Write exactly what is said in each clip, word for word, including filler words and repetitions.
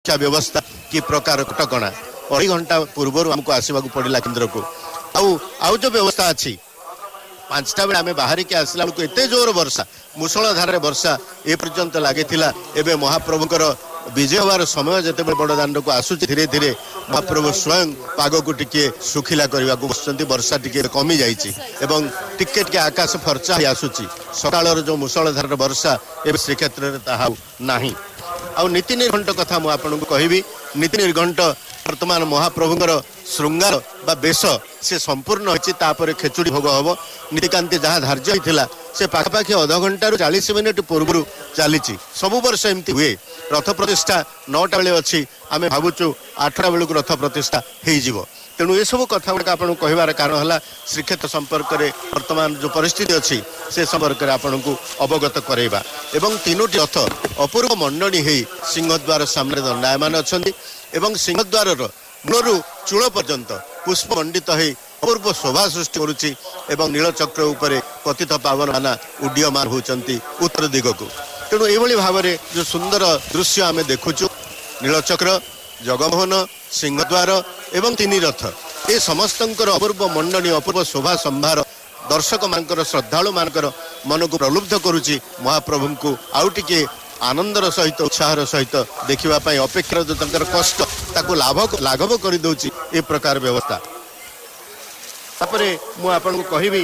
शिक्षा व्यवस्था कि प्रकार कटकणा अढ़ी घंटा पूर्व आमको आसवाक पड़ा केन्द्र को आउ आउ जो व्यवस्था अच्छी पांचटा बेले आम बाहर के आसला बेलू एत जोर वर्षा मुसलधार वर्षा ए पर्यंत लगी एवं महाप्रभुकर विजय हबार समय जिते बड़दाण्ड को आसूची धीरे धीरे महाप्रभु स्वयं पाग को टिके सुखिला करने को बसुँच वर्षा टिके कमी जाइए टिके टिके आकाश फर्चा ही आसूची सकाल जो मुसलधार वर्षा ए श्रीक्षेत्र में ताहा नहीं आउ नीति निर्घंट कथा मुझे कहबी नीति निर्घंट वर्तमान महाप्रभुଙ୍କର श्रृंगार बा बेश से संपूर्ण होपर खेचुड़ी भोग हम नीतिकांति जहाँ धार्य होता से पाखापाखि अध घंटार चालीस मिनिट पूर्व चली सब वर्ष एमती हुए रथ प्रतिष्ठा नौटा बेले अच्छी आम भावुचु आठटा बेलू रथ प्रतिष्ठा हो तेणु ये सब कथा गुड़ा आपको कहबार कारण है श्रीक्षेत्र संपर्क में वर्तमान जो परिस्थिति अच्छी से संपर्क में आपन को अवगत करवा एवं तीनोटी रथ अपूर्व मंडनी हो सिंहद्वार सामने दंडायमान अच्छा एवं सिंहद्वार मूलरू चूल पर्यंत पुष्प मंडित हो अपूर्व शोभा सृष्टि करुच्ची एवं नीलचक्र उपर पतित पावन माना उड्डीयमान होती उत्तर दिग को तेणु ये भाव में जो सुंदर दृश्य आम देखुचु नीलचक्र जगमोहन सिंहद्वार एवं तीन रथ ये समस्त अपूर्व मंडनी अपूर्व शोभा संभार दर्शक मानकर श्रद्धालु मानकर मन को प्रलुब्ध करुच्ची महाप्रभु को आउ टिके आनंदर सहित उत्साहर सहित देखापी अपेक्षा जो तर कष्ट ताको लाभ लाघव कर दौची ए प्रकार व्यवस्था तापर मुझे कहबी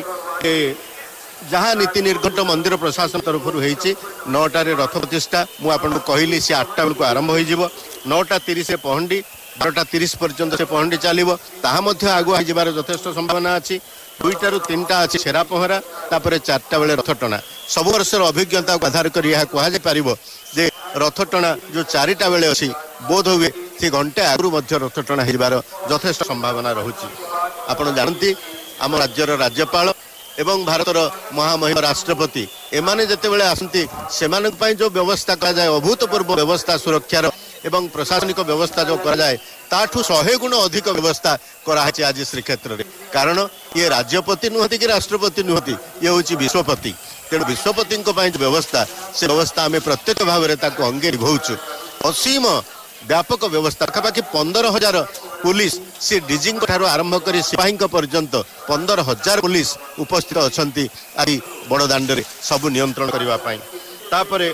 जहाँ नीति निर्घंट मंदिर प्रशासन तरफ होती नौटार रथ प्रतिष्ठा मुझे कहली सी आठटा बेलू आरंभ हो नौटा तीस पहंडी बारटा तीस पर्यंत से पहंडी चलो ताहा आगुआ जबार यथेष संभावना अच्छी दुईटारू तीन टा अच्छी छेरा पहरा तापर चार्टा बेले रथ टଣା सब वर्षर अभिज्ञता को आधार कर यह कहुपर जे रथ टଣା जो चारिटा बेले अच्छी बोध हुए सी घंटे आगु रथ टଣା होबार यथेष संभावना रोचे आपड़ जानती आम राज्यर राज्यपाल एवं भारतर महामहिम राष्ट्रपति एमाने जेतेबेले आसंती सेमानक पई जो व्यवस्था करा जाए अभूतपूर्व व्यवस्था सुरक्षार एवं प्रशासनिक व्यवस्था जो करा जाए ताठू शहे गुण अधिक व्यवस्था कराई आज श्रीक्षेत्र में कारण ये राज्यपति नुहति कि राष्ट्रपति नुहति ये हूँ विश्वपति तेणु विश्वपति जो व्यवस्था से व्यवस्था आम प्रत्येक भाव में अंगे निभाऊचु असीम व्यापक व्यवस्था पाखापाखि पंदर हजार पुलिस सी डीजी ठार आरंभ कर सिपाही पर्यंत पंदर हजार पुलिस उपस्थित अच्छा आज बड़दाण्ड में सबू नियंत्रण करने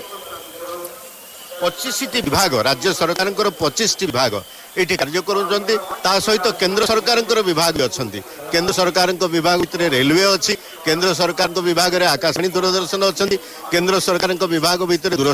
पच्चीस टी विभाग राज्य सरकार पच्चीस टी विभाग ये कार्य कर सहित केंद्र सरकार विभाग अच्छा केंद्र सरकार विभाग भितर रेलवे अच्छी केंद्र सरकार विभाग में आकाशवाणी दूरदर्शन अच्छा केंद्र सरकार विभाग भितर